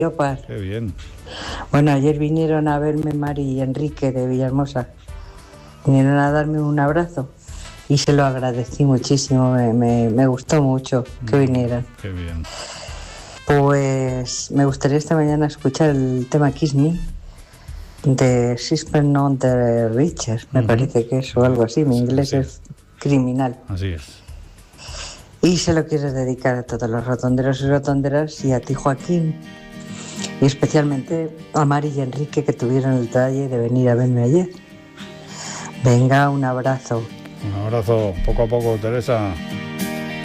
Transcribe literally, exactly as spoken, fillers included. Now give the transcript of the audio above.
Leopard. Qué bien. Bueno, ayer vinieron a verme Mari y Enrique de Villahermosa. Vinieron a darme un abrazo y se lo agradecí muchísimo. Me, me, me gustó mucho que vinieran. Qué bien. Pues me gustaría esta mañana escuchar el tema Kiss Me de Sixpence None the Richer, me Ujú. parece que es o algo así. Mi inglés Sí. es criminal. Así es. Y se lo quiero dedicar a todos los rotonderos y rotonderas y a ti, Joaquín. Y especialmente a Mari y Enrique, que tuvieron el detalle de venir a verme ayer. Venga, un abrazo. Un abrazo poco a poco, Teresa.